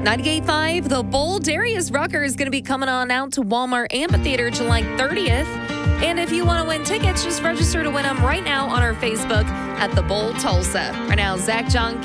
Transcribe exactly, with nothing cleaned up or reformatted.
ninety-eight point five, The Bowl. Darius Rucker is going to be coming on out to Walmart Amphitheater July thirtieth. And if you want to win tickets, just register to win them right now on our Facebook at The Bowl Tulsa. Right now, Zach John